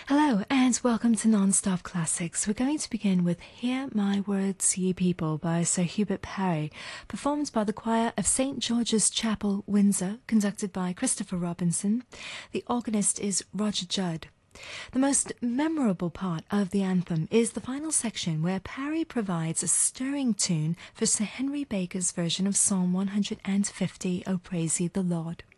Hello and welcome to Non-Stop Classics. We're going to begin with Hear My Words, Ye People by Sir Hubert Parry, performed by the choir of St. George's Chapel, Windsor, conducted by Christopher Robinson. The organist is Roger Judd. The most memorable part of the anthem is the final section where Parry provides a stirring tune for Sir Henry Baker's version of Psalm 150, O Praise Ye the Lord.